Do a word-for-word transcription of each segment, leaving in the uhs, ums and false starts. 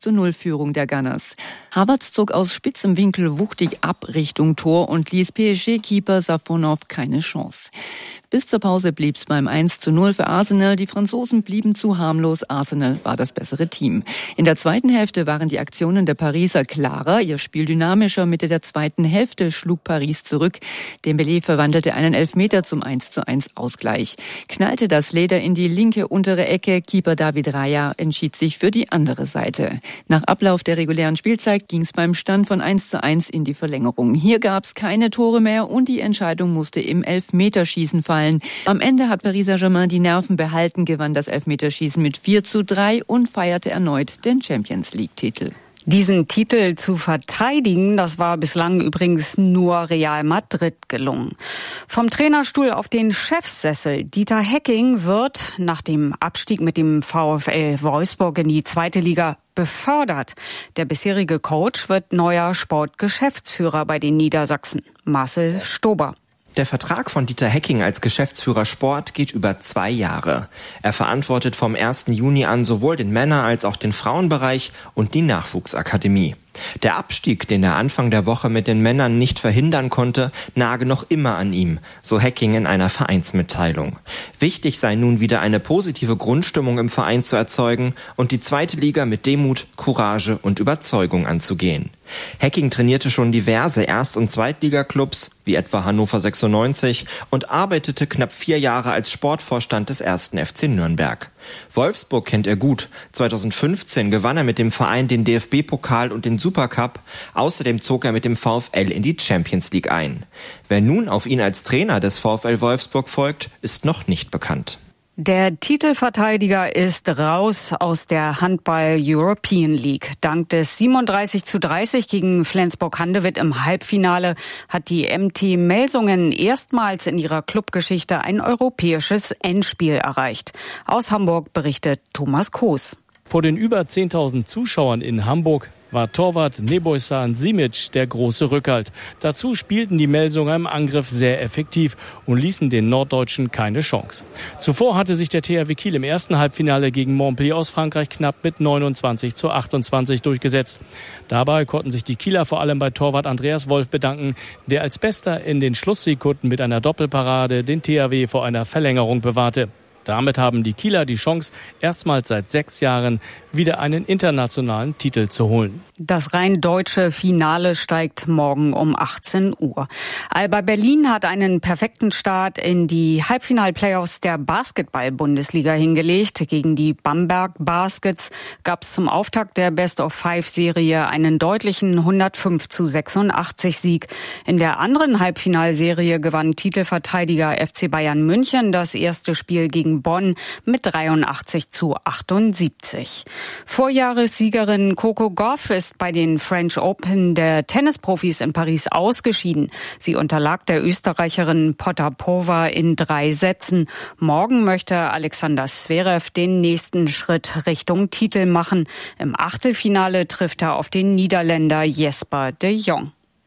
zu null Führung der Gunners. Havertz zog aus spitzem Winkel wuchtig ab Richtung Tor und ließ P S G-Keeper Safonov keine Chance. Bis zur Pause blieb es beim eins zu null für Arsenal. Die Franzosen blieben zu harmlos. Arsenal war das bessere Team. In der zweiten Hälfte waren die Aktionen der Pariser klarer, ihr Spiel dynamischer. Mitte der zweiten Hälfte schlug Paris zurück. Dembélé verwandelte einen Elfmeter zum eins zu eins Ausgleich. Knallte das Leder in die linke untere Ecke. Keeper David Raya entschied sich für die andere Seite. Nach Ablauf der regulären Spielzeit ging es beim Stand von eins zu eins in die Verlängerung. Hier gab es keine Tore mehr und die Entscheidung musste im Elfmeterschießen fallen. Am Ende hat Paris Saint-Germain die Nerven behalten, gewann das Elfmeterschießen mit vier zu drei und feierte erneut den Champions-League-Titel. Diesen Titel zu verteidigen, das war bislang übrigens nur Real Madrid gelungen. Vom Trainerstuhl auf den Chefsessel. Dieter Hecking wird nach dem Abstieg mit dem VfL Wolfsburg in die zweite Liga befördert. Der bisherige Coach wird neuer Sportgeschäftsführer bei den Niedersachsen. Marcel Stober. Der Vertrag von Dieter Hecking als Geschäftsführer Sport geht über zwei Jahre. Er verantwortet vom ersten Juni an sowohl den Männer- als auch den Frauenbereich und die Nachwuchsakademie. Der Abstieg, den er Anfang der Woche mit den Männern nicht verhindern konnte, nage noch immer an ihm, so Hecking in einer Vereinsmitteilung. Wichtig sei nun wieder eine positive Grundstimmung im Verein zu erzeugen und die zweite Liga mit Demut, Courage und Überzeugung anzugehen. Hecking trainierte schon diverse Erst- und Zweitligaklubs, wie etwa Hannover sechsundneunzig, und arbeitete knapp vier Jahre als Sportvorstand des ersten F C Nürnberg. Wolfsburg kennt er gut. zweitausendfünfzehn gewann er mit dem Verein den D F B-Pokal und den Supercup. Außerdem zog er mit dem VfL in die Champions League ein. Wer nun auf ihn als Trainer des VfL Wolfsburg folgt, ist noch nicht bekannt. Der Titelverteidiger ist raus aus der Handball-European League. Dank des siebenunddreißig zu dreißig gegen Flensburg-Handewitt im Halbfinale hat die M T Melsungen erstmals in ihrer Clubgeschichte ein europäisches Endspiel erreicht. Aus Hamburg berichtet Thomas Koos. Vor den über zehntausend Zuschauern in Hamburg war Torwart Nebojsan Simic der große Rückhalt. Dazu spielten die Melsunger im Angriff sehr effektiv und ließen den Norddeutschen keine Chance. Zuvor hatte sich der T H W Kiel im ersten Halbfinale gegen Montpellier aus Frankreich knapp mit neunundzwanzig zu achtundzwanzig durchgesetzt. Dabei konnten sich die Kieler vor allem bei Torwart Andreas Wolf bedanken, der als Bester in den Schlusssekunden mit einer Doppelparade den T H W vor einer Verlängerung bewahrte. Damit haben die Kieler die Chance, erstmals seit sechs Jahren wieder einen internationalen Titel zu holen. Das rein deutsche Finale steigt morgen um achtzehn Uhr. Alba Berlin hat einen perfekten Start in die Halbfinal-Playoffs der Basketball-Bundesliga hingelegt. Gegen die Bamberg Baskets gab es zum Auftakt der Best-of-Five-Serie einen deutlichen hundertfünf zu sechsundachtzig Sieg. In der anderen Halbfinalserie gewann Titelverteidiger F C Bayern München das erste Spiel gegen Bonn mit dreiundachtzig zu achtundsiebzig. Vorjahressiegerin Coco Gauff ist bei den French Open der Tennisprofis in Paris ausgeschieden. Sie unterlag der Österreicherin Potapova in drei Sätzen. Morgen möchte Alexander Zverev den nächsten Schritt Richtung Titel machen. Im Achtelfinale trifft er auf den Niederländer Jesper de Jong.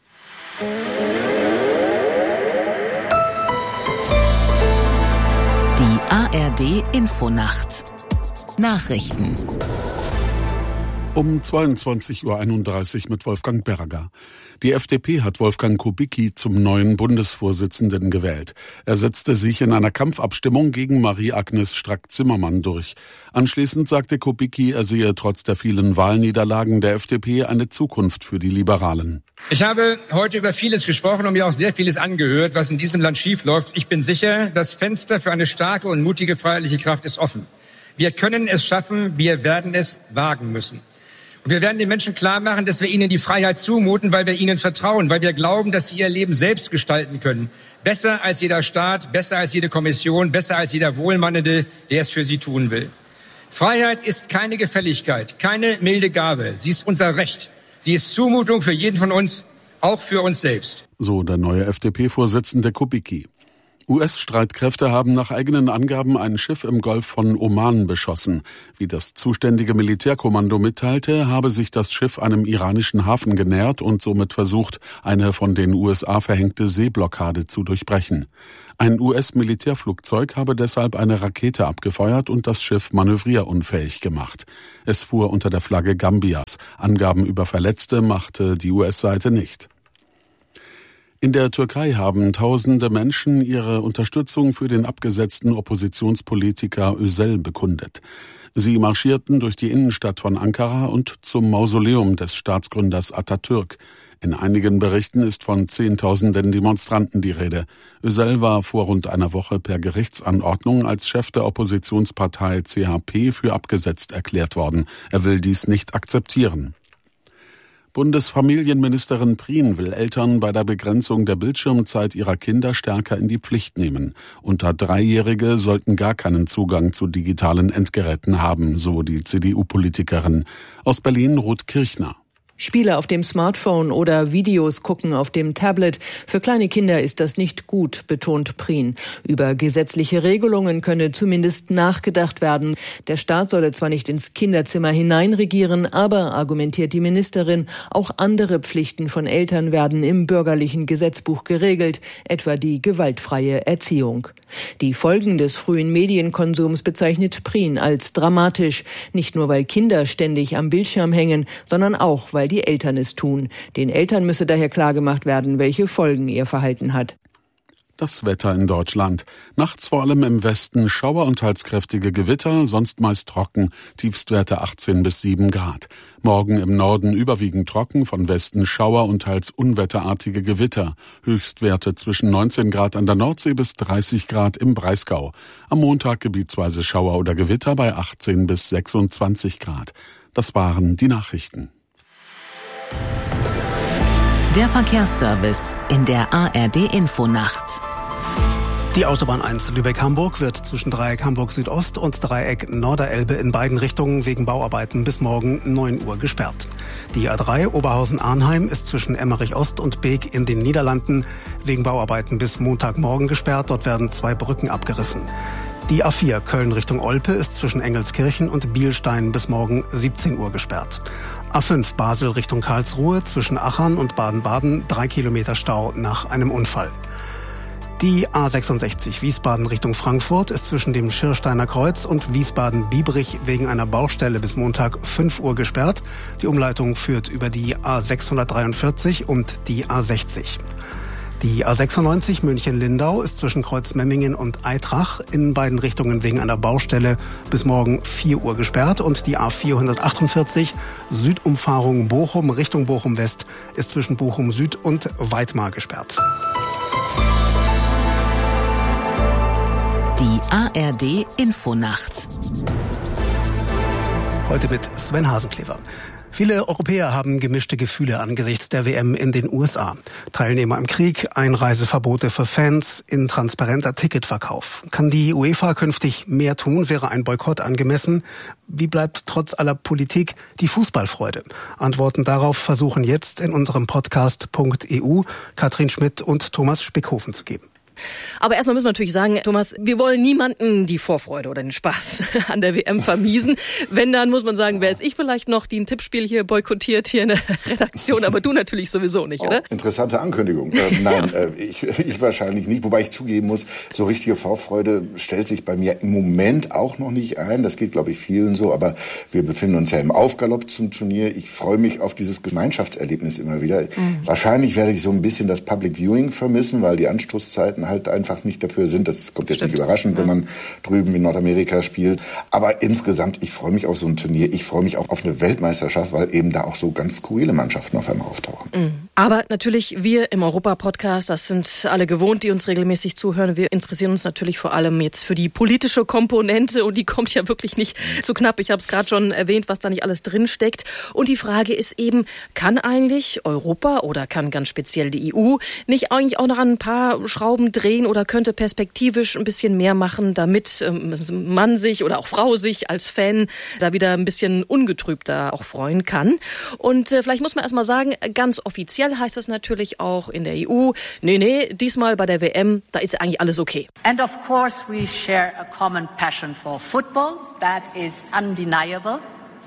Die A R D Infonacht. Nachrichten. Um zweiundzwanzig Uhr einunddreißig mit Wolfgang Berger. Die F D P hat Wolfgang Kubicki zum neuen Bundesvorsitzenden gewählt. Er setzte sich in einer Kampfabstimmung gegen Marie-Agnes Strack-Zimmermann durch. Anschließend sagte Kubicki, er sehe trotz der vielen Wahlniederlagen der F D P eine Zukunft für die Liberalen. Ich habe heute über vieles gesprochen und mir auch sehr vieles angehört, was in diesem Land schiefläuft. Ich bin sicher, das Fenster für eine starke und mutige freiheitliche Kraft ist offen. Wir können es schaffen, wir werden es wagen müssen. Und wir werden den Menschen klar machen, dass wir ihnen die Freiheit zumuten, weil wir ihnen vertrauen, weil wir glauben, dass sie ihr Leben selbst gestalten können. Besser als jeder Staat, besser als jede Kommission, besser als jeder Wohlmeinende, der es für sie tun will. Freiheit ist keine Gefälligkeit, keine milde Gabe. Sie ist unser Recht. Sie ist Zumutung für jeden von uns, auch für uns selbst. So der neue F D P-Vorsitzende Kubicki. U S-Streitkräfte haben nach eigenen Angaben ein Schiff im Golf von Oman beschossen. Wie das zuständige Militärkommando mitteilte, habe sich das Schiff einem iranischen Hafen genähert und somit versucht, eine von den U S A verhängte Seeblockade zu durchbrechen. Ein U S-Militärflugzeug habe deshalb eine Rakete abgefeuert und das Schiff manövrierunfähig gemacht. Es fuhr unter der Flagge Gambias. Angaben über Verletzte machte die U S-Seite nicht. In der Türkei haben tausende Menschen ihre Unterstützung für den abgesetzten Oppositionspolitiker Özel bekundet. Sie marschierten durch die Innenstadt von Ankara und zum Mausoleum des Staatsgründers Atatürk. In einigen Berichten ist von zehntausenden Demonstranten die Rede. Özel war vor rund einer Woche per Gerichtsanordnung als Chef der Oppositionspartei C H P für abgesetzt erklärt worden. Er will dies nicht akzeptieren. Bundesfamilienministerin Prien will Eltern bei der Begrenzung der Bildschirmzeit ihrer Kinder stärker in die Pflicht nehmen. Unter Dreijährige sollten gar keinen Zugang zu digitalen Endgeräten haben, so die C D U-Politikerin. Aus Berlin Ruth Kirchner. Spiele auf dem Smartphone oder Videos gucken auf dem Tablet. Für kleine Kinder ist das nicht gut, betont Prien. Über gesetzliche Regelungen könne zumindest nachgedacht werden. Der Staat solle zwar nicht ins Kinderzimmer hineinregieren, aber, argumentiert die Ministerin, auch andere Pflichten von Eltern werden im bürgerlichen Gesetzbuch geregelt, etwa die gewaltfreie Erziehung. Die Folgen des frühen Medienkonsums bezeichnet Prien als dramatisch. Nicht nur, weil Kinder ständig am Bildschirm hängen, sondern auch, weil die Eltern es tun. Den Eltern müsse daher klargemacht werden, welche Folgen ihr Verhalten hat. Das Wetter in Deutschland. Nachts vor allem im Westen Schauer und teils kräftige Gewitter, sonst meist trocken, Tiefstwerte achtzehn bis sieben Grad. Morgen im Norden überwiegend trocken, von Westen Schauer und teils unwetterartige Gewitter. Höchstwerte zwischen neunzehn Grad an der Nordsee bis dreißig Grad im Breisgau. Am Montag gebietsweise Schauer oder Gewitter bei achtzehn bis sechsundzwanzig Grad. Das waren die Nachrichten. Der Verkehrsservice in der A R D-Infonacht. Die Autobahn eins Lübeck-Hamburg wird zwischen Dreieck Hamburg-Südost und Dreieck Norderelbe in beiden Richtungen wegen Bauarbeiten bis morgen neun Uhr gesperrt. Die A drei Oberhausen-Arnheim ist zwischen Emmerich-Ost und Beek in den Niederlanden wegen Bauarbeiten bis Montagmorgen gesperrt. Dort werden zwei Brücken abgerissen. Die A vier Köln Richtung Olpe ist zwischen Engelskirchen und Bielstein bis morgen siebzehn Uhr gesperrt. A fünf Basel Richtung Karlsruhe zwischen Achern und Baden-Baden drei Kilometer Stau nach einem Unfall. Die A sechsundsechzig Wiesbaden Richtung Frankfurt ist zwischen dem Schirsteiner Kreuz und Wiesbaden-Biebrich wegen einer Baustelle bis Montag fünf Uhr gesperrt. Die Umleitung führt über die A sechshundertdreiundvierzig und die A sechzig. Die A sechsundneunzig München-Lindau ist zwischen Kreuzmemmingen und Eitrach in beiden Richtungen wegen einer Baustelle bis morgen vier Uhr gesperrt und die A vierhundertachtundvierzig Südumfahrung Bochum Richtung Bochum West ist zwischen Bochum Süd und Weidmar gesperrt. Die A R D-Infonacht. Heute mit Sven Hasenklever. Viele Europäer haben gemischte Gefühle angesichts der W M in den U S A. Teilnehmer im Krieg, Einreiseverbote für Fans, intransparenter Ticketverkauf. Kann die UEFA künftig mehr tun? Wäre ein Boykott angemessen? Wie bleibt trotz aller Politik die Fußballfreude? Antworten darauf versuchen jetzt in unserem Podcast Punkt E U Katrin Schmidt und Thomas Spickhofen zu geben. Aber erstmal müssen wir natürlich sagen, Thomas, wir wollen niemanden die Vorfreude oder den Spaß an der W M vermiesen. Wenn, dann muss man sagen, wer ist ich vielleicht noch, die ein Tippspiel hier boykottiert hier in der Redaktion, aber du natürlich sowieso nicht, oder? Oh, interessante Ankündigung. Äh, nein, äh, ich, ich wahrscheinlich nicht, wobei ich zugeben muss, so richtige Vorfreude stellt sich bei mir im Moment auch noch nicht ein. Das geht, glaube ich, vielen so, aber wir befinden uns ja im Aufgalopp zum Turnier. Ich freue mich auf dieses Gemeinschaftserlebnis immer wieder. Mhm. Wahrscheinlich werde ich so ein bisschen das Public Viewing vermissen, weil die Anstoßzeiten halt einfach nicht dafür sind. Das kommt jetzt Stimmt. nicht überraschend, wenn man drüben in Nordamerika spielt. Aber insgesamt, ich freue mich auf so ein Turnier. Ich freue mich auch auf eine Weltmeisterschaft, weil eben da auch so ganz skurrile Mannschaften auf einmal auftauchen. Mhm. Aber natürlich, wir im Europa-Podcast, das sind alle gewohnt, die uns regelmäßig zuhören. Wir interessieren uns natürlich vor allem jetzt für die politische Komponente und die kommt ja wirklich nicht zu knapp. Ich habe es gerade schon erwähnt, was da nicht alles drinsteckt. Und die Frage ist eben, kann eigentlich Europa oder kann ganz speziell die E U nicht eigentlich auch noch an ein paar Schrauben drehen oder könnte perspektivisch ein bisschen mehr machen, damit man sich oder auch Frau sich als Fan da wieder ein bisschen ungetrübter auch freuen kann. Und äh, vielleicht muss man erst mal sagen, ganz offiziell heißt das natürlich auch in der E U, nee, nee, diesmal bei der W M, da ist eigentlich alles okay. And of course we share a common passion for football. That is undeniable.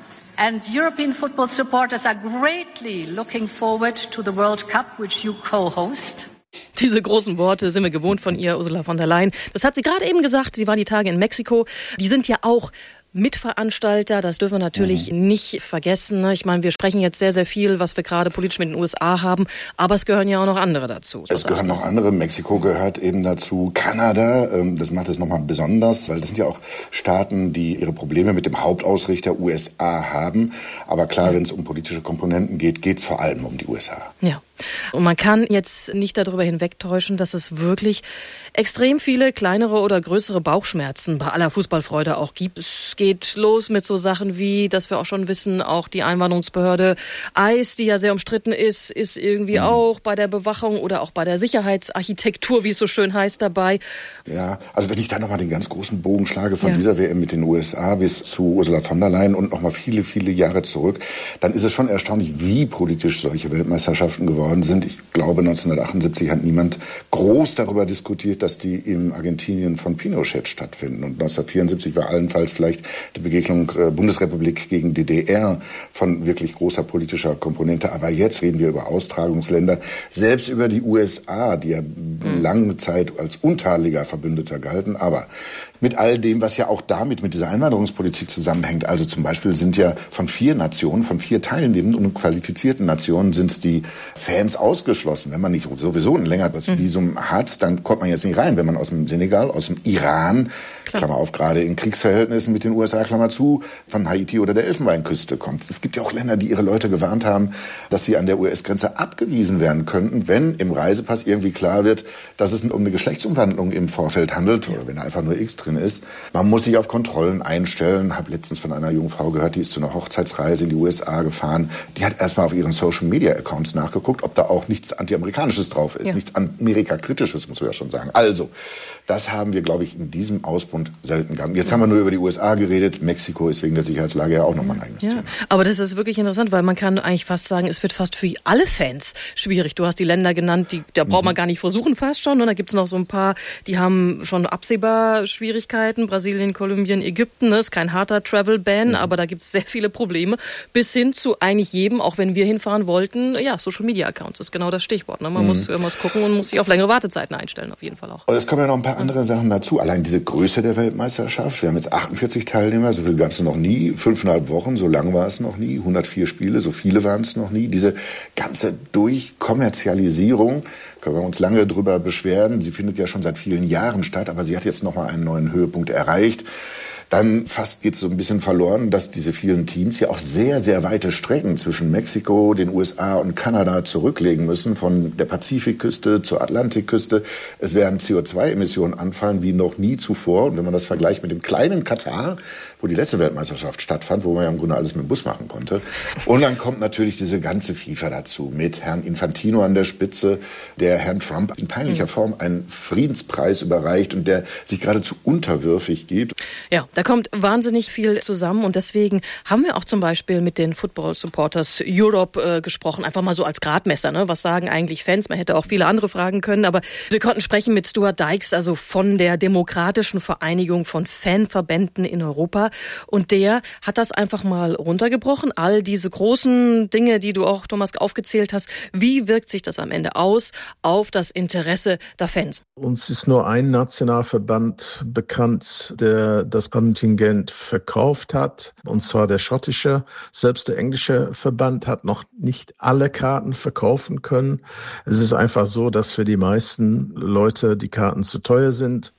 And European football supporters are greatly looking forward to the World Cup, which you co-host. Diese großen Worte sind wir gewohnt von ihr, Ursula von der Leyen. Das hat sie gerade eben gesagt. Sie war die Tage in Mexiko. Die sind ja auch Mitveranstalter, das dürfen wir natürlich mhm. nicht vergessen. Ich meine, wir sprechen jetzt sehr, sehr viel, was wir gerade politisch mit den U S A haben, aber es gehören ja auch noch andere dazu. Es gehören noch andere. Mexiko gehört eben dazu. Kanada, das macht es nochmal besonders, weil das sind ja auch Staaten, die ihre Probleme mit dem Hauptausrichter U S A haben. Aber klar, wenn es um politische Komponenten geht, geht es vor allem um die U S A. Ja. Und man kann jetzt nicht darüber hinwegtäuschen, dass es wirklich extrem viele kleinere oder größere Bauchschmerzen bei aller Fußballfreude auch gibt. Es geht los mit so Sachen wie, dass wir auch schon wissen, auch die Einwanderungsbehörde I C E, die ja sehr umstritten ist, ist irgendwie mhm. auch bei der Bewachung oder auch bei der Sicherheitsarchitektur, wie es so schön heißt, dabei. Ja, also wenn ich da nochmal den ganz großen Bogen schlage von ja. dieser W M mit den U S A bis zu Ursula von der Leyen und nochmal viele, viele Jahre zurück, dann ist es schon erstaunlich, wie politisch solche Weltmeisterschaften geworden sind. Ich glaube, neunzehnhundertachtundsiebzig hat niemand groß darüber diskutiert, dass die in Argentinien von Pinochet stattfinden. Und neunzehnhundertvierundsiebzig war allenfalls vielleicht die Begegnung äh, Bundesrepublik gegen D D R von wirklich großer politischer Komponente. Aber jetzt reden wir über Austragungsländer, selbst über die U S A, die ja mhm. lange Zeit als untadeliger Verbündeter galten. Aber mit all dem, was ja auch damit, mit dieser Einwanderungspolitik zusammenhängt. Also zum Beispiel sind ja von vier Nationen, von vier teilnehmenden und qualifizierten Nationen sind die Fans ausgeschlossen. Wenn man nicht sowieso ein längeres mhm. Visum hat, dann kommt man jetzt nicht rein. Wenn man aus dem Senegal, aus dem Iran, Klar. Klammer auf, gerade in Kriegsverhältnissen mit den U S A, Klammer zu, von Haiti oder der Elfenbeinküste kommt. Es gibt ja auch Länder, die ihre Leute gewarnt haben, dass sie an der U S-Grenze abgewiesen werden könnten, wenn im Reisepass irgendwie klar wird, dass es um eine Geschlechtsumwandlung im Vorfeld handelt oder wenn da einfach nur X drin ist. Man muss sich auf Kontrollen einstellen. Habe letztens von einer jungen Frau gehört, die ist zu einer Hochzeitsreise in die U S A gefahren. Die hat erstmal auf ihren Social-Media-Accounts nachgeguckt, ob da auch nichts Anti-Amerikanisches drauf ist. Ja. Nichts Amerika-Kritisches, muss man ja schon sagen. Also, das haben wir, glaube ich, in diesem Ausbund selten gehabt. Jetzt haben wir nur über die U S A geredet. Mexiko ist wegen der Sicherheitslage ja auch nochmal ein eigenes ja. Thema. Aber das ist wirklich interessant, weil man kann eigentlich fast sagen, es wird fast für alle Fans schwierig. Du hast die Länder genannt, die, da braucht man mhm. gar nicht versuchen fast schon. Und da gibt es noch so ein paar, die haben schon absehbar Schwierigkeiten. Brasilien, Kolumbien, Ägypten. Das ist kein harter Travel-Ban, mhm. aber da gibt es sehr viele Probleme. Bis hin zu eigentlich jedem, auch wenn wir hinfahren wollten, ja, Social-Media-Accounts ist genau das Stichwort. Ne? Man mhm. muss, muss gucken und muss sich auf längere Wartezeiten einstellen, auf jeden Fall auch. Und es kommen ja noch ein paar andere Sachen dazu. Allein diese Größe der Weltmeisterschaft. Wir haben jetzt achtundvierzig Teilnehmer, so viel gab es noch nie. Fünfeinhalb Wochen, so lang war es noch nie. hundertvier Spiele, so viele waren es noch nie. Diese ganze Durchkommerzialisierung, können wir uns lange drüber beschweren. Sie findet ja schon seit vielen Jahren statt, aber sie hat jetzt nochmal einen neuen Höhepunkt erreicht. Dann fast geht es so ein bisschen verloren, dass diese vielen Teams ja auch sehr, sehr weite Strecken zwischen Mexiko, den U S A und Kanada zurücklegen müssen, von der Pazifikküste zur Atlantikküste. Es werden C O zwei Emissionen anfallen wie noch nie zuvor. Und wenn man das vergleicht mit dem kleinen Katar, wo die letzte Weltmeisterschaft stattfand, wo man ja im Grunde alles mit dem Bus machen konnte. Und dann kommt natürlich diese ganze FIFA dazu, mit Herrn Infantino an der Spitze, der Herrn Trump in peinlicher Form einen Friedenspreis überreicht und der sich geradezu unterwürfig gibt. Ja, da kommt wahnsinnig viel zusammen und deswegen haben wir auch zum Beispiel mit den Football Supporters Europe äh, gesprochen, einfach mal so als Gradmesser. Ne? Was sagen eigentlich Fans? Man hätte auch viele andere fragen können, aber wir konnten sprechen mit Stuart Dykes, also von der Demokratischen Vereinigung von Fanverbänden in Europa. Und der hat das einfach mal runtergebrochen, all diese großen Dinge, die du auch, Thomas, aufgezählt hast. Wie wirkt sich das am Ende aus auf das Interesse der Fans? Uns ist nur ein Nationalverband bekannt, der das Kontingent verkauft hat, und zwar der schottische. Selbst der englische Verband hat noch nicht alle Karten verkaufen können. Es ist einfach so, dass für die meisten Leute die Karten zu teuer sind.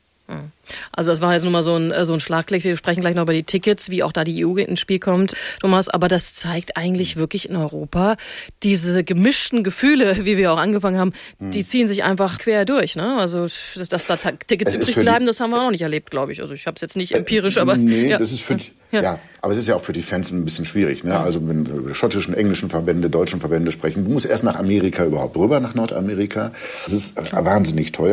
Also das war jetzt nur mal so ein, so ein Schlagklick. Wir sprechen gleich noch über die Tickets, wie auch da die E U ins Spiel kommt, Thomas. Aber das zeigt eigentlich wirklich in Europa diese gemischten Gefühle, wie wir auch angefangen haben, hm. die ziehen sich einfach quer durch. Ne? Also dass, dass da Tickets übrig bleiben, das haben wir auch noch nicht erlebt, glaube ich. Also ich habe es jetzt nicht empirisch, aber... Nee, ja. das ist für die, ja. ja, aber es ist ja auch für die Fans ein bisschen schwierig. Ne? Ja. Also wenn wir über schottischen, englischen Verbände, deutschen Verbände sprechen, du musst erst nach Amerika überhaupt rüber, nach Nordamerika. Das ist Klar. wahnsinnig teuer.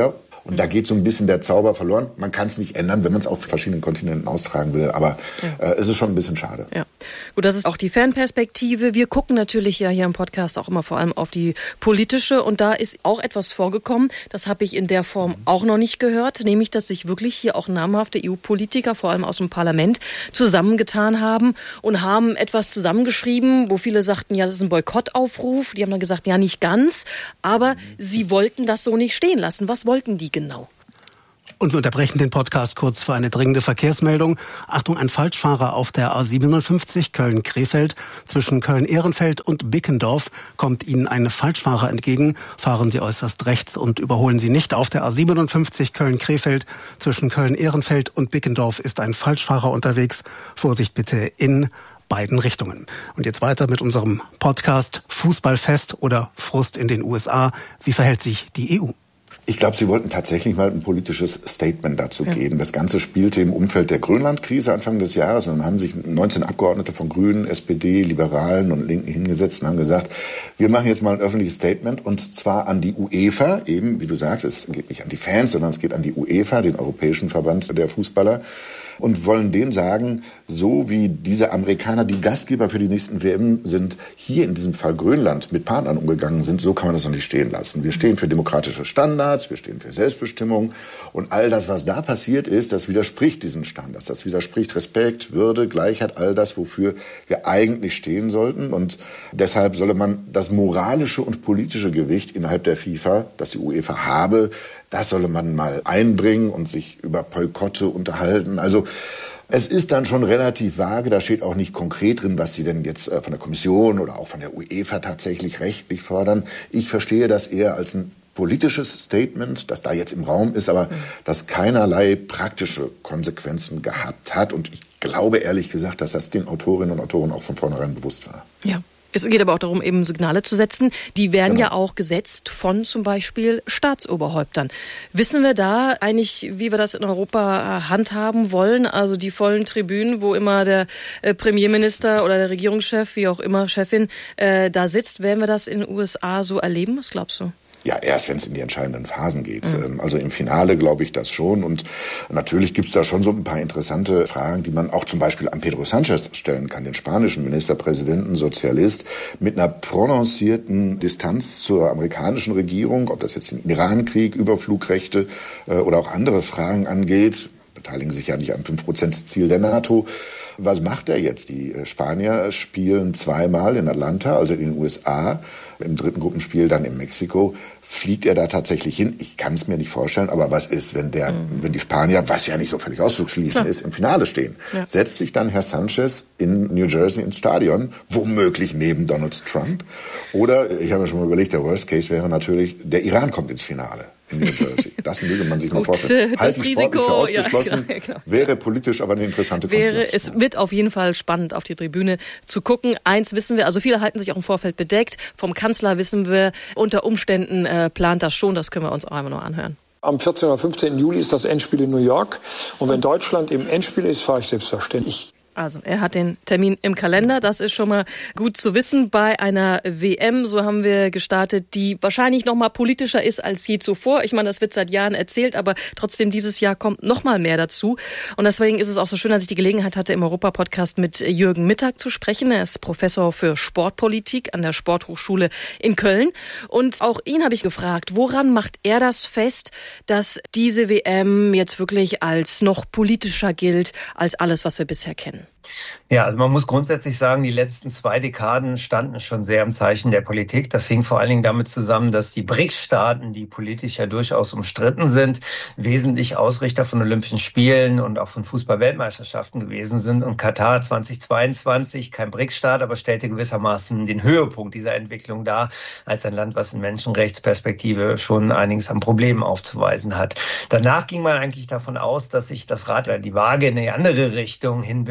Und da geht so ein bisschen der Zauber verloren. Man kann es nicht ändern, wenn man es auf verschiedenen Kontinenten austragen will. Aber ja. äh, es ist schon ein bisschen schade. Ja. Gut, das ist auch die Fanperspektive. Wir gucken natürlich ja hier im Podcast auch immer vor allem auf die politische. Und da ist auch etwas vorgekommen, das habe ich in der Form auch noch nicht gehört, nämlich, dass sich wirklich hier auch namhafte E U-Politiker, vor allem aus dem Parlament, zusammengetan haben und haben etwas zusammengeschrieben, wo viele sagten, ja, das ist ein Boykottaufruf. Die haben dann gesagt, ja, nicht ganz. Aber sie wollten das so nicht stehen lassen. Was wollten die genau? Und wir unterbrechen den Podcast kurz für eine dringende Verkehrsmeldung. Achtung, ein Falschfahrer auf der A siebenundfünfzig Köln-Krefeld. Zwischen Köln-Ehrenfeld und Bickendorf kommt Ihnen ein Falschfahrer entgegen. Fahren Sie äußerst rechts und überholen Sie nicht. Auf der A siebenundfünfzig Köln-Krefeld zwischen Köln-Ehrenfeld und Bickendorf ist ein Falschfahrer unterwegs. Vorsicht bitte in beiden Richtungen. Und jetzt weiter mit unserem Podcast Fußballfest oder Frust in den U S A. Wie verhält sich die E U? Ich glaube, sie wollten tatsächlich mal ein politisches Statement dazu ja. geben. Das Ganze spielte im Umfeld der Grönland-Krise Anfang des Jahres. Und dann haben sich neunzehn Abgeordnete von Grünen, S P D, Liberalen und Linken hingesetzt und haben gesagt, wir machen jetzt mal ein öffentliches Statement und zwar an die UEFA. Eben, wie du sagst, es geht nicht an die Fans, sondern es geht an die UEFA, den Europäischen Verband der Fußballer. Und wollen denen sagen, so wie diese Amerikaner, die Gastgeber für die nächsten W M sind, hier in diesem Fall Grönland mit Partnern umgegangen sind, so kann man das noch nicht stehen lassen. Wir stehen für demokratische Standards, wir stehen für Selbstbestimmung und all das, was da passiert ist, das widerspricht diesen Standards. Das widerspricht Respekt, Würde, Gleichheit, all das, wofür wir eigentlich stehen sollten. Und deshalb solle man das moralische und politische Gewicht innerhalb der FIFA, das die UEFA habe, das solle man mal einbringen und sich über Boykotte unterhalten. Also es ist dann schon relativ vage, da steht auch nicht konkret drin, was sie denn jetzt von der Kommission oder auch von der UEFA tatsächlich rechtlich fordern. Ich verstehe das eher als ein politisches Statement, das da jetzt im Raum ist, aber das keinerlei praktische Konsequenzen gehabt hat. Und ich glaube ehrlich gesagt, dass das den Autorinnen und Autoren auch von vornherein bewusst war. Ja. Es geht aber auch darum, eben Signale zu setzen. Die werden genau. ja auch gesetzt von zum Beispiel Staatsoberhäuptern. Wissen wir da eigentlich, wie wir das in Europa handhaben wollen? Also die vollen Tribünen, wo immer der Premierminister oder der Regierungschef, wie auch immer Chefin, äh, da sitzt. Werden wir das in den U S A so erleben? Was glaubst du? Ja, erst wenn es in die entscheidenden Phasen geht. Mhm. Also im Finale glaube ich das schon. Und natürlich gibt es da schon so ein paar interessante Fragen, die man auch zum Beispiel an Pedro Sánchez stellen kann, den spanischen Ministerpräsidenten, Sozialist, mit einer prononcierten Distanz zur amerikanischen Regierung, ob das jetzt den Iran-Krieg, Überflugrechte äh, oder auch andere Fragen angeht. Beteiligen sich ja nicht am fünf Prozent Ziel der NATO. Was macht er jetzt? Die Spanier spielen zweimal in Atlanta, also in den U S A. Im dritten Gruppenspiel dann in Mexiko. Fliegt er da tatsächlich hin? Ich kann es mir nicht vorstellen. Aber was ist, wenn der, mhm. wenn die Spanier, was ja nicht so völlig auszuschließen ja. ist, im Finale stehen? Ja. Setzt sich dann Herr Sánchez in New Jersey ins Stadion, womöglich neben Donald Trump? Oder, ich habe mir schon mal überlegt, der Worst Case wäre natürlich, der Iran kommt ins Finale in New Jersey. Das möge man sich mal vorstellen. Halten sportlich für ausgeschlossen, ja, genau. wäre politisch aber eine interessante wäre, Es wird auf jeden Fall spannend, auf die Tribüne zu gucken. Eins wissen wir, also viele halten sich auch im Vorfeld bedeckt. Vom Kanzler wissen wir, unter Umständen äh, plant das schon. Das können wir uns auch einmal noch anhören. Am vierzehnten oder fünfzehnten Juli ist das Endspiel in New York. Und wenn Deutschland im Endspiel ist, fahre ich selbstverständlich. Also er hat den Termin im Kalender, das ist schon mal gut zu wissen bei einer W M. So haben wir gestartet, die wahrscheinlich noch mal politischer ist als je zuvor. Ich meine, das wird seit Jahren erzählt, aber trotzdem dieses Jahr kommt noch mal mehr dazu. Und deswegen ist es auch so schön, dass ich die Gelegenheit hatte, im Europa-Podcast mit Jürgen Mittag zu sprechen. Er ist Professor für Sportpolitik an der Sporthochschule in Köln. Und auch ihn habe ich gefragt, woran macht er das fest, dass diese W M jetzt wirklich als noch politischer gilt als alles, was wir bisher kennen? Ja, also man muss grundsätzlich sagen, die letzten zwei Dekaden standen schon sehr im Zeichen der Politik. Das hing vor allen Dingen damit zusammen, dass die B R I C S-Staaten, die politisch ja durchaus umstritten sind, wesentlich Ausrichter von Olympischen Spielen und auch von Fußball-Weltmeisterschaften gewesen sind. Und Katar zweitausendzweiundzwanzig, kein B R I C S-Staat, aber stellte gewissermaßen den Höhepunkt dieser Entwicklung dar, als ein Land, was in Menschenrechtsperspektive schon einiges an Problemen aufzuweisen hat. Danach ging man eigentlich davon aus, dass sich das Rad oder die Waage in eine andere Richtung hin bewegen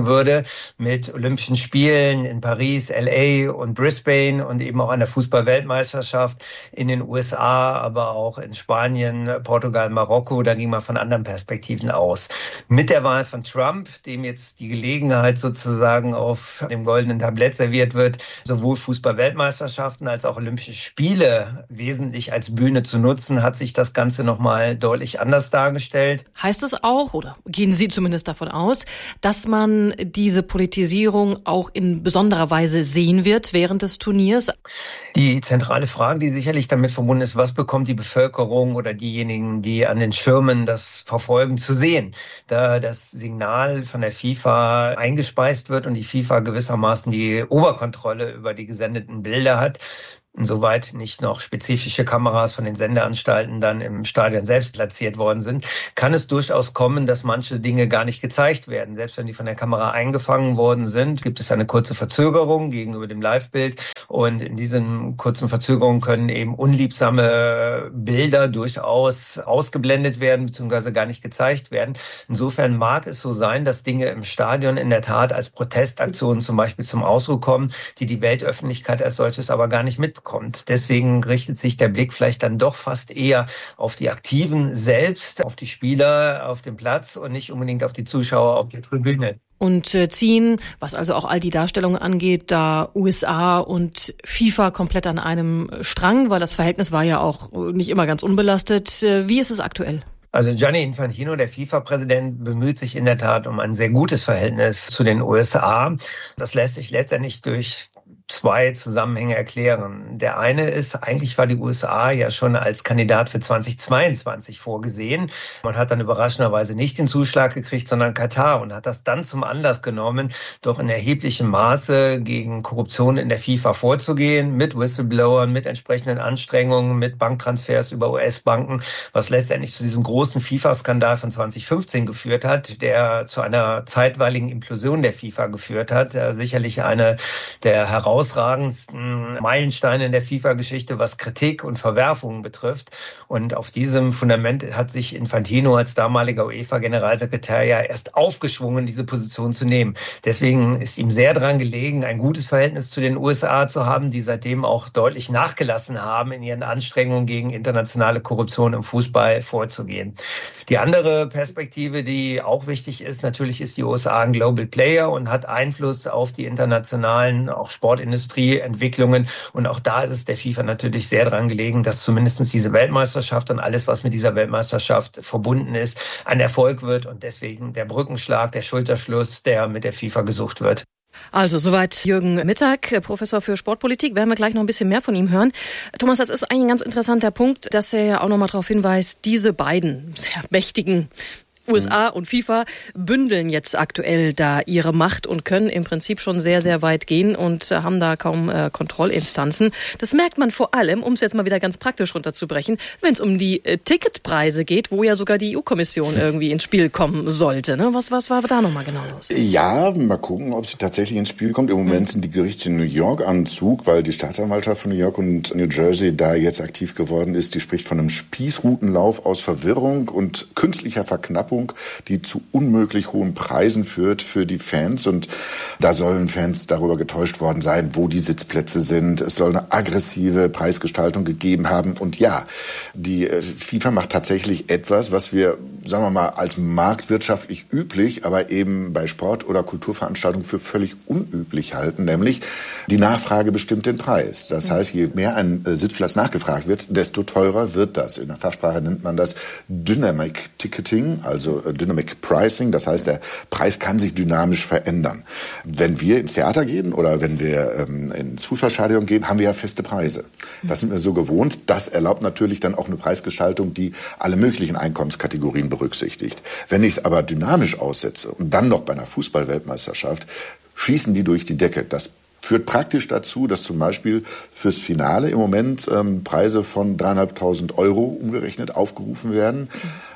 würde mit Olympischen Spielen in Paris, L A und Brisbane und eben auch einer Fußball-Weltmeisterschaft in den U S A, aber auch in Spanien, Portugal, Marokko. Da ging man von anderen Perspektiven aus. Mit der Wahl von Trump, dem jetzt die Gelegenheit sozusagen auf dem goldenen Tablett serviert wird, sowohl Fußball-Weltmeisterschaften als auch Olympische Spiele wesentlich als Bühne zu nutzen, hat sich das Ganze nochmal deutlich anders dargestellt. Heißt es auch, oder gehen Sie zumindest davon aus, dass man diese Politisierung auch in besonderer Weise sehen wird während des Turniers? Die zentrale Frage, die sicherlich damit verbunden ist, was bekommt die Bevölkerung oder diejenigen, die an den Schirmen das verfolgen, zu sehen? Da das Signal von der FIFA eingespeist wird und die FIFA gewissermaßen die Oberkontrolle über die gesendeten Bilder hat, insoweit nicht noch spezifische Kameras von den Sendeanstalten dann im Stadion selbst platziert worden sind, kann es durchaus kommen, dass manche Dinge gar nicht gezeigt werden. Selbst wenn die von der Kamera eingefangen worden sind, gibt es eine kurze Verzögerung gegenüber dem Live-Bild. Und in diesen kurzen Verzögerungen können eben unliebsame Bilder durchaus ausgeblendet werden bzw. gar nicht gezeigt werden. Insofern mag es so sein, dass Dinge im Stadion in der Tat als Protestaktionen zum Beispiel zum Ausdruck kommen, die die Weltöffentlichkeit als solches aber gar nicht mitbekommt. Kommt. Deswegen richtet sich der Blick vielleicht dann doch fast eher auf die Aktiven selbst, auf die Spieler auf dem Platz und nicht unbedingt auf die Zuschauer auf der Tribüne. Und äh, ziehen, was also auch all die Darstellungen angeht, da U S A und FIFA komplett an einem Strang, weil das Verhältnis war ja auch nicht immer ganz unbelastet. Äh, wie ist es aktuell? Also Gianni Infantino, der FIFA-Präsident, bemüht sich in der Tat um ein sehr gutes Verhältnis zu den U S A. Das lässt sich letztendlich durch zwei Zusammenhänge erklären. Der eine ist, eigentlich war die U S A ja schon als Kandidat für zweitausendzweiundzwanzig vorgesehen. Man hat dann überraschenderweise nicht den Zuschlag gekriegt, sondern Katar und hat das dann zum Anlass genommen, doch in erheblichem Maße gegen Korruption in der FIFA vorzugehen, mit Whistleblowern, mit entsprechenden Anstrengungen, mit Banktransfers über U S-Banken, was letztendlich zu diesem großen FIFA-Skandal von zwanzig fünfzehn geführt hat, der zu einer zeitweiligen Implosion der FIFA geführt hat. Sicherlich eine der heraus herausragendsten Meilensteine in der FIFA-Geschichte, was Kritik und Verwerfungen betrifft. Und auf diesem Fundament hat sich Infantino als damaliger UEFA-Generalsekretär ja erst aufgeschwungen, diese Position zu nehmen. Deswegen ist ihm sehr daran gelegen, ein gutes Verhältnis zu den U S A zu haben, die seitdem auch deutlich nachgelassen haben, in ihren Anstrengungen gegen internationale Korruption im Fußball vorzugehen. Die andere Perspektive, die auch wichtig ist, natürlich ist die U S A ein Global Player und hat Einfluss auf die internationalen, auch Sportindustrieentwicklungen. Und auch da ist es der FIFA natürlich sehr daran gelegen, dass zumindest diese Weltmeisterschaft und alles, was mit dieser Weltmeisterschaft verbunden ist, ein Erfolg wird und deswegen der Brückenschlag, der Schulterschluss, der mit der FIFA gesucht wird. Also soweit Jürgen Mittag, Professor für Sportpolitik. Werden wir gleich noch ein bisschen mehr von ihm hören. Thomas, das ist eigentlich ein ganz interessanter Punkt, dass er ja auch noch mal darauf hinweist, diese beiden sehr mächtigen U S A und FIFA bündeln jetzt aktuell da ihre Macht und können im Prinzip schon sehr, sehr weit gehen und äh, haben da kaum äh, Kontrollinstanzen. Das merkt man vor allem, um es jetzt mal wieder ganz praktisch runterzubrechen, wenn es um die äh, Ticketpreise geht, wo ja sogar die E U-Kommission irgendwie ins Spiel kommen sollte. Ne? Was, was war da nochmal genau los? Ja, mal gucken, ob sie tatsächlich ins Spiel kommt. Im Moment mhm. sind die Gerichte in New York am Zug, weil die Staatsanwaltschaft von New York und New Jersey da jetzt aktiv geworden ist. Die spricht von einem Spießrutenlauf aus Verwirrung und künstlicher Verknappung, die zu unmöglich hohen Preisen führt für die Fans. Und da sollen Fans darüber getäuscht worden sein, wo die Sitzplätze sind. Es soll eine aggressive Preisgestaltung gegeben haben. Und ja, die FIFA macht tatsächlich etwas, was wir, sagen wir mal, als marktwirtschaftlich üblich, aber eben bei Sport- oder Kulturveranstaltungen für völlig unüblich halten, nämlich die Nachfrage bestimmt den Preis. Das heißt, je mehr ein Sitzplatz nachgefragt wird, desto teurer wird das. In der Fachsprache nennt man das Dynamic Ticketing, also Dynamic Pricing, das heißt, der Preis kann sich dynamisch verändern. Wenn wir ins Theater gehen oder wenn wir ähm, ins Fußballstadion gehen, haben wir ja feste Preise. Das sind wir so gewohnt. Das erlaubt natürlich dann auch eine Preisgestaltung, die alle möglichen Einkommenskategorien berücksichtigt. Wenn ich es aber dynamisch aussetze und dann noch bei einer Fußball-Weltmeisterschaft, schießen die durch die Decke. Das führt praktisch dazu, dass zum Beispiel fürs Finale im Moment ähm, Preise von dreieinhalbtausend Euro umgerechnet aufgerufen werden.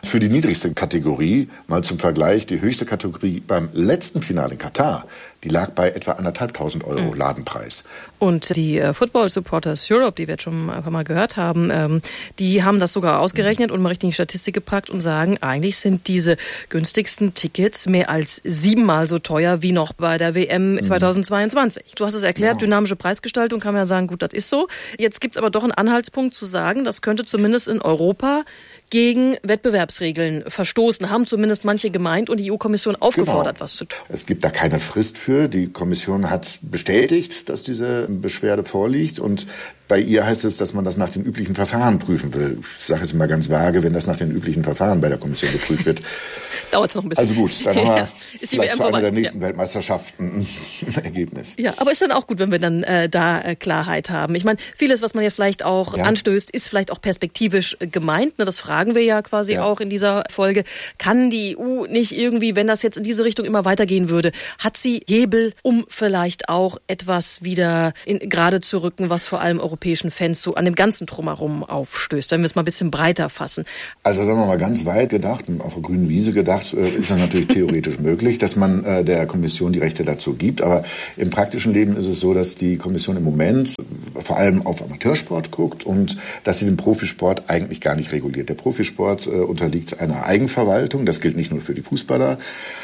Für die niedrigste Kategorie, mal zum Vergleich, die höchste Kategorie beim letzten Finale in Katar, die lag bei etwa anderthalbtausend Euro mhm. Ladenpreis. Und die äh, Football Supporters Europe, die wir jetzt schon ein paar Mal gehört haben, ähm, die haben das sogar ausgerechnet mhm. und mal richtig in die Statistik gepackt und sagen, eigentlich sind diese günstigsten Tickets mehr als siebenmal so teuer wie noch bei der W M mhm. zweitausendzweiundzwanzig. Du hast es erklärt, genau. Dynamische Preisgestaltung, kann man ja sagen, gut, das ist so. Jetzt gibt es aber doch einen Anhaltspunkt zu sagen, das könnte zumindest in Europa gegen Wettbewerbsregeln verstoßen, haben zumindest manche gemeint und die E U-Kommission aufgefordert, genau. was zu tun. Es gibt da keine Frist für. Die Kommission hat bestätigt, dass diese Beschwerde vorliegt und bei ihr heißt es, dass man das nach den üblichen Verfahren prüfen will. Ich sage jetzt mal ganz vage, wenn das nach den üblichen Verfahren bei der Kommission geprüft wird. Dauert es noch ein bisschen. Also gut, dann haben wir ja, vielleicht für eine der nächsten ja. Weltmeisterschaften ein Ergebnis. Ja, aber ist dann auch gut, wenn wir dann äh, da äh, Klarheit haben. Ich meine, vieles, was man jetzt vielleicht auch ja. anstößt, ist vielleicht auch perspektivisch äh, gemeint. Ne, das fragen wir ja quasi ja. auch in dieser Folge. Kann die E U nicht irgendwie, wenn das jetzt in diese Richtung immer weitergehen würde, hat sie Hebel, um vielleicht auch etwas wieder in, gerade zu rücken, was vor allem europäischen Fans so an dem ganzen Drumherum aufstößt, wenn wir es mal ein bisschen breiter fassen? Also sagen wir mal ganz weit gedacht, auf der grünen Wiese gedacht, ist das natürlich theoretisch möglich, dass man äh, der Kommission die Rechte dazu gibt. Aber im praktischen Leben ist es so, dass die Kommission im Moment vor allem auf Amateursport guckt und dass sie den Profisport eigentlich gar nicht reguliert. Der Profisport äh, unterliegt einer Eigenverwaltung. Das gilt nicht nur für die Fußballer.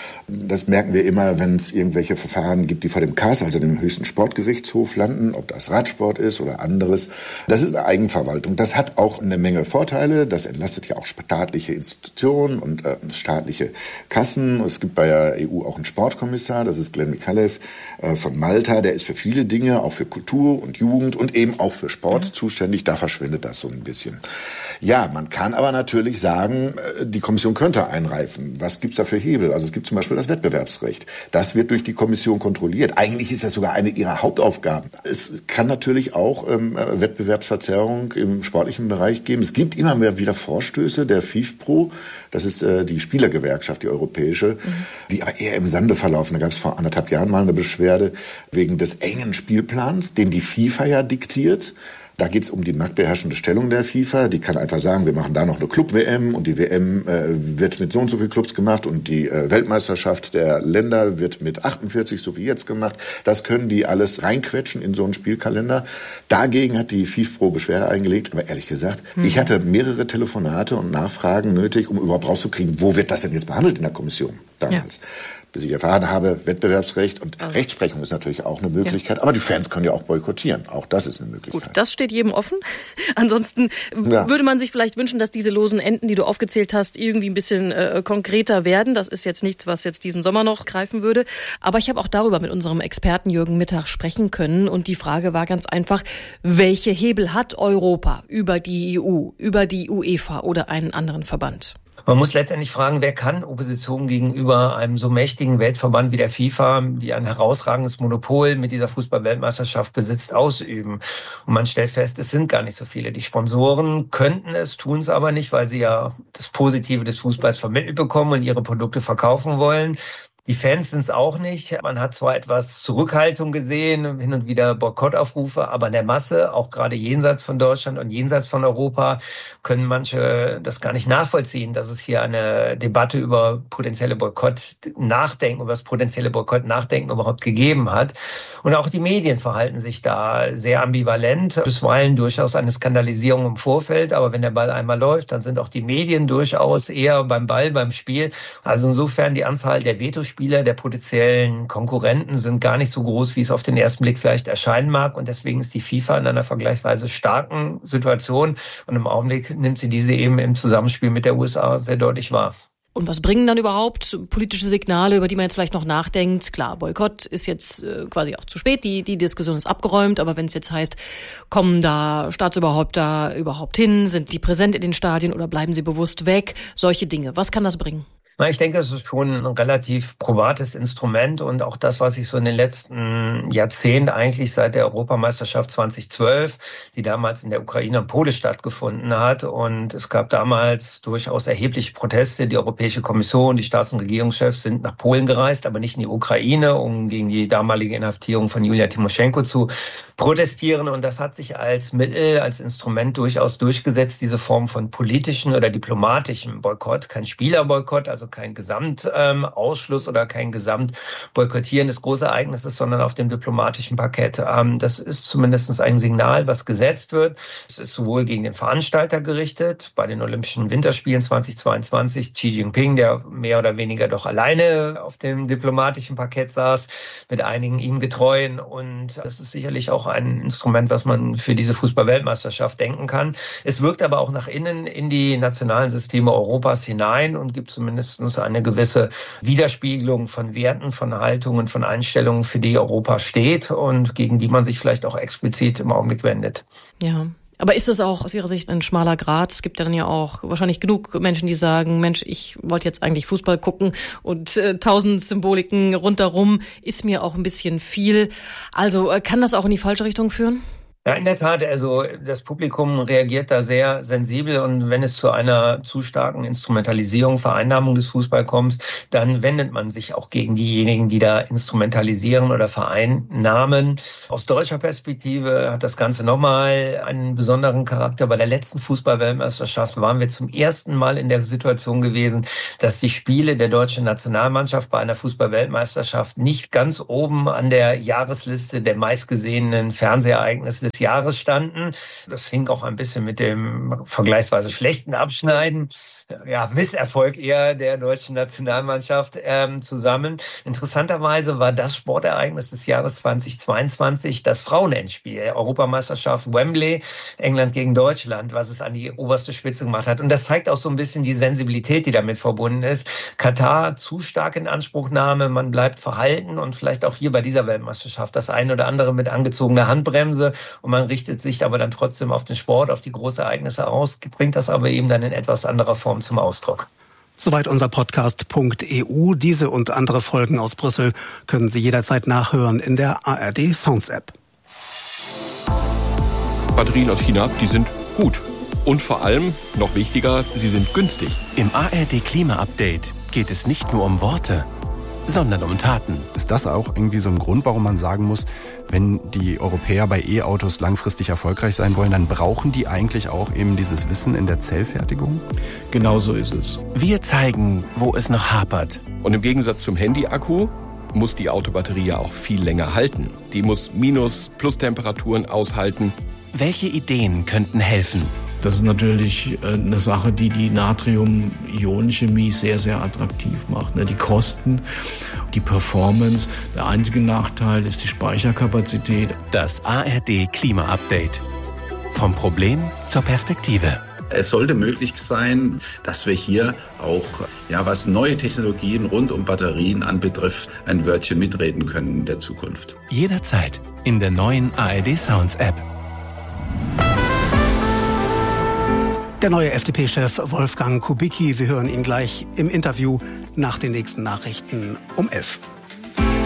Das merken wir immer, wenn es irgendwelche Verfahren gibt, die vor dem K A S, also dem höchsten Sportgerichtshof, landen, ob das Radsport ist oder anderes. Das ist eine Eigenverwaltung. Das hat auch eine Menge Vorteile. Das entlastet ja auch staatliche Institutionen und äh, staatliche Kassen. Es gibt bei der E U auch einen Sportkommissar, das ist Glenn Micallef äh, von Malta. Der ist für viele Dinge, auch für Kultur und Jugend und eben auch für Sport mhm. zuständig. Da verschwindet das so ein bisschen. Ja, man kann aber natürlich sagen, die Kommission könnte eingreifen. Was gibt's da für Hebel? Also es gibt zum Beispiel das Wettbewerbsrecht. Das wird durch die Kommission kontrolliert. Eigentlich ist das sogar eine ihrer Hauptaufgaben. Es kann natürlich auch ähm, Wettbewerbsverzerrung im sportlichen Bereich geben. Es gibt immer mehr wieder Vorstöße der FIFPro. Das ist äh, die Spielergewerkschaft, die europäische, mhm. die aber eher im Sande verlaufen. Da gab es vor anderthalb Jahren mal eine Beschwerde wegen des engen Spielplans, den die FIFA ja diktiert. Da geht es um die marktbeherrschende Stellung der FIFA. Die kann einfach sagen, wir machen da noch eine Club-W M und die W M äh, wird mit so und so viel Clubs gemacht und die äh, Weltmeisterschaft der Länder wird mit achtundvierzig, so wie jetzt gemacht. Das können die alles reinquetschen in so einen Spielkalender. Dagegen hat die FIFPro Beschwerde eingelegt. Aber ehrlich gesagt, mhm. ich hatte mehrere Telefonate und Nachfragen nötig, um überhaupt rauszukriegen, wo wird das denn jetzt behandelt in der Kommission damals. Ja. Bis ich erfahren habe, Wettbewerbsrecht und also. Rechtsprechung ist natürlich auch eine Möglichkeit. Ja. Aber die Fans können ja auch boykottieren. Auch das ist eine Möglichkeit. Gut, das steht jedem offen. Ansonsten ja. würde man sich vielleicht wünschen, dass diese losen Enden, die du aufgezählt hast, irgendwie ein bisschen äh, konkreter werden. Das ist jetzt nichts, was jetzt diesen Sommer noch greifen würde. Aber ich habe auch darüber mit unserem Experten Jürgen Mittag sprechen können. Und die Frage war ganz einfach, welche Hebel hat Europa über die E U, über die UEFA oder einen anderen Verband? Man muss letztendlich fragen, wer kann Opposition gegenüber einem so mächtigen Weltverband wie der FIFA, die ein herausragendes Monopol mit dieser Fußball-Weltmeisterschaft besitzt, ausüben? Und man stellt fest, es sind gar nicht so viele. Die Sponsoren könnten es, tun es aber nicht, weil sie ja das Positive des Fußballs vermittelt bekommen und ihre Produkte verkaufen wollen. Die Fans sind es auch nicht. Man hat zwar etwas Zurückhaltung gesehen, hin und wieder Boykottaufrufe, aber in der Masse, auch gerade jenseits von Deutschland und jenseits von Europa, können manche das gar nicht nachvollziehen, dass es hier eine Debatte über potenzielle Boykott nachdenken, über das potenzielle Boykott nachdenken überhaupt gegeben hat. Und auch die Medien verhalten sich da sehr ambivalent, bisweilen durchaus eine Skandalisierung im Vorfeld, aber wenn der Ball einmal läuft, dann sind auch die Medien durchaus eher beim Ball, beim Spiel. Also insofern die Anzahl der Vetospieler Spieler der potenziellen Konkurrenten sind gar nicht so groß, wie es auf den ersten Blick vielleicht erscheinen mag. Und deswegen ist die FIFA in einer vergleichsweise starken Situation. Und im Augenblick nimmt sie diese eben im Zusammenspiel mit der U S A sehr deutlich wahr. Und was bringen dann überhaupt politische Signale, über die man jetzt vielleicht noch nachdenkt? Klar, Boykott ist jetzt äh, quasi auch zu spät, die, die Diskussion ist abgeräumt, aber wenn es jetzt heißt, kommen da Staatsoberhäupter überhaupt hin, sind die präsent in den Stadien oder bleiben sie bewusst weg? Solche Dinge, was kann das bringen? Na, ich denke, es ist schon ein relativ probates Instrument und auch das, was sich so in den letzten Jahrzehnten eigentlich seit der Europameisterschaft zweitausendzwölf, die damals in der Ukraine und Polen stattgefunden hat. Und es gab damals durchaus erhebliche Proteste. Die Europäische Kommission, die Staats- und Regierungschefs sind nach Polen gereist, aber nicht in die Ukraine, um gegen die damalige Inhaftierung von Julia Timoschenko zu protestieren. Und das hat sich als Mittel, als Instrument durchaus durchgesetzt, diese Form von politischen oder diplomatischen Boykott. Kein Spielerboykott, also kein Gesamtausschluss ähm, oder kein Gesamtboykottieren des Großereignisses, sondern auf dem diplomatischen Parkett. Ähm, das ist zumindest ein Signal, was gesetzt wird. Es ist sowohl gegen den Veranstalter gerichtet, bei den Olympischen Winterspielen zweitausendzweiundzwanzig, Xi Jinping, der mehr oder weniger doch alleine auf dem diplomatischen Parkett saß, mit einigen ihm Getreuen. Und das ist sicherlich auch ein Instrument, was man für diese Fußball-Weltmeisterschaft denken kann. Es wirkt aber auch nach innen in die nationalen Systeme Europas hinein und gibt zumindest eine gewisse Widerspiegelung von Werten, von Haltungen, von Einstellungen, für die Europa steht und gegen die man sich vielleicht auch explizit im Augenblick wendet. Ja. Aber ist das auch aus Ihrer Sicht ein schmaler Grat? Es gibt ja dann ja auch wahrscheinlich genug Menschen, die sagen, Mensch, ich wollte jetzt eigentlich Fußball gucken und äh, tausend Symboliken rundherum ist mir auch ein bisschen viel. Also äh, kann das auch in die falsche Richtung führen? Ja, in der Tat, also das Publikum reagiert da sehr sensibel und wenn es zu einer zu starken Instrumentalisierung, Vereinnahmung des Fußballs kommt, dann wendet man sich auch gegen diejenigen, die da instrumentalisieren oder vereinnahmen. Aus deutscher Perspektive hat das Ganze nochmal einen besonderen Charakter. Bei der letzten Fußball-Weltmeisterschaft waren wir zum ersten Mal in der Situation gewesen, dass die Spiele der deutschen Nationalmannschaft bei einer Fußball-Weltmeisterschaft nicht ganz oben an der Jahresliste der meistgesehenen Fernsehereignisse des Jahres standen. Das hing auch ein bisschen mit dem vergleichsweise schlechten Abschneiden, ja, Misserfolg eher der deutschen Nationalmannschaft ähm, zusammen. Interessanterweise war das Sportereignis des Jahres zweitausendzweiundzwanzig das Frauenendspiel, Europameisterschaft Wembley, England gegen Deutschland, was es an die oberste Spitze gemacht hat. Und das zeigt auch so ein bisschen die Sensibilität, die damit verbunden ist. Katar zu stark in Anspruchnahme, man bleibt verhalten und vielleicht auch hier bei dieser Weltmeisterschaft das eine oder andere mit angezogener Handbremse. Und man richtet sich aber dann trotzdem auf den Sport, auf die Großereignisse aus, bringt das aber eben dann in etwas anderer Form zum Ausdruck. Soweit unser Podcast Punkt E U. Diese und andere Folgen aus Brüssel können Sie jederzeit nachhören in der A R D Sounds App. Batterien aus China, die sind gut. Und vor allem, noch wichtiger, sie sind günstig. Im A R D Klima Update geht es nicht nur um Worte, sondern um Taten. Ist das auch irgendwie so ein Grund, warum man sagen muss, wenn die Europäer bei E-Autos langfristig erfolgreich sein wollen, dann brauchen die eigentlich auch eben dieses Wissen in der Zellfertigung? Genau so ist es. Wir zeigen, wo es noch hapert. Und im Gegensatz zum Handy-Akku muss die Autobatterie ja auch viel länger halten. Die muss Minus-, Plus-Temperaturen aushalten. Welche Ideen könnten helfen? Das ist natürlich eine Sache, die die Natrium-Ionen-Chemie sehr, sehr attraktiv macht. Die Kosten, die Performance. Der einzige Nachteil ist die Speicherkapazität. Das A R D Klima Update. Vom Problem zur Perspektive. Es sollte möglich sein, dass wir hier auch, ja, was neue Technologien rund um Batterien anbetrifft, ein Wörtchen mitreden können in der Zukunft. Jederzeit in der neuen A R D Sounds App. Der neue F D P-Chef Wolfgang Kubicki, Sie hören ihn gleich im Interview nach den nächsten Nachrichten um elf.